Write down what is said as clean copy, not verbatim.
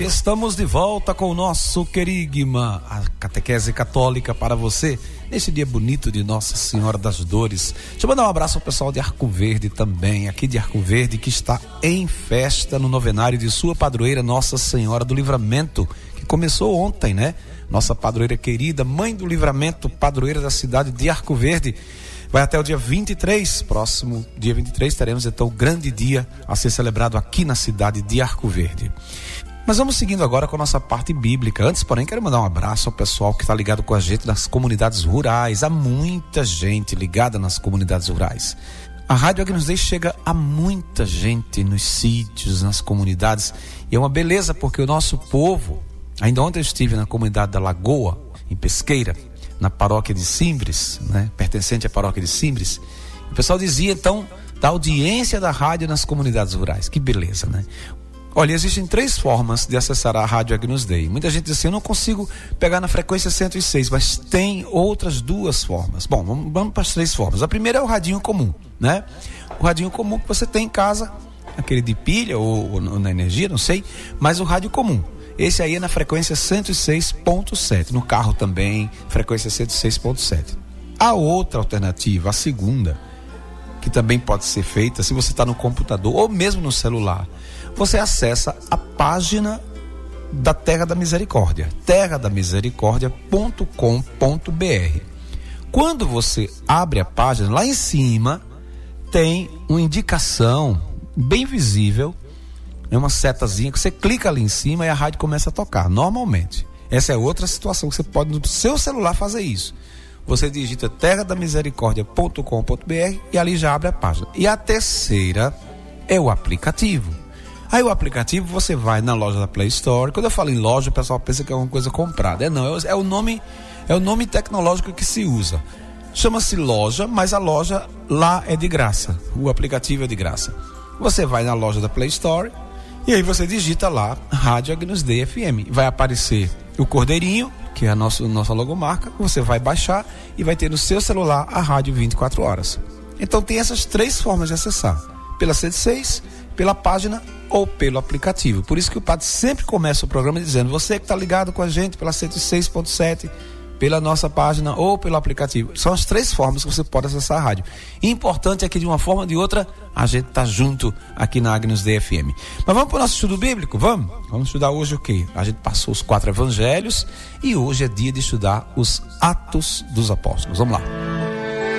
Estamos de volta com o nosso querigma, a catequese católica para você, neste dia bonito de Nossa Senhora das Dores. Deixa eu mandar um abraço ao pessoal de Arco Verde também, aqui de Arco Verde, que está em festa no novenário de sua padroeira Nossa Senhora do Livramento, que começou ontem, né? Nossa padroeira querida, Mãe do Livramento, padroeira da cidade de Arco Verde. Vai até o dia 23, próximo dia 23, teremos então o grande dia a ser celebrado aqui na cidade de Arco Verde. Mas vamos seguindo agora com a nossa parte bíblica. Antes, porém, quero mandar um abraço ao pessoal que está ligado com a gente nas comunidades rurais. Há muita gente ligada nas comunidades rurais. A Rádio Agnus Dei chega a muita gente nos sítios, nas comunidades. E é uma beleza porque o nosso povo, ainda ontem eu estive na comunidade da Lagoa, em Pesqueira, na paróquia de Simbres, né, pertencente à paróquia de Simbres. O pessoal dizia então da audiência da rádio nas comunidades rurais. Que beleza, né? Olha, existem 3 formas de acessar a Rádio Agnus Dei. Muita gente diz assim, eu não consigo pegar na frequência 106, mas tem outras 2 formas. Bom, vamos para as 3 formas. A primeira é o radinho comum, né? O radinho comum que você tem em casa, aquele de pilha ou na energia, não sei, mas o rádio comum. Esse aí é na frequência 106.7. No carro também, frequência 106.7. A outra alternativa, a segunda, que também pode ser feita se você está no computador ou mesmo no celular, você acessa a página da Terra da Misericórdia, terradamisericordia.com.br. Quando você abre a página, lá em cima tem uma indicação bem visível, é uma setazinha que você clica ali em cima e a rádio começa a tocar, normalmente. Essa é outra situação que você pode no seu celular fazer isso. Você digita terradamisericordia.com.br e ali já abre a página. E a terceira é o aplicativo. Aí o aplicativo você vai na loja da Play Store. Quando eu falo em loja, o pessoal pensa que é uma coisa comprada. Não, é o nome tecnológico que se usa. Chama-se loja, mas a loja lá é de graça. O aplicativo é de graça. Você vai na loja da Play Store e aí você digita lá Rádio Agnus Dei FM. Vai aparecer o cordeirinho, que é a nossa logomarca. Você vai baixar e vai ter no seu celular a rádio 24 horas. Então tem essas 3 formas de acessar. Pela 106, pela página ou pelo aplicativo. Por isso que o padre sempre começa o programa dizendo, você que está ligado com a gente pela 106.7, pela nossa página ou pelo aplicativo. São as 3 formas que você pode acessar a rádio. E importante é que de uma forma ou de outra, a gente está junto aqui na Agnus Dei FM. Mas vamos para o nosso estudo bíblico? Vamos estudar hoje o quê? A gente passou os 4 evangelhos e hoje é dia de estudar os Atos dos Apóstolos. Vamos lá.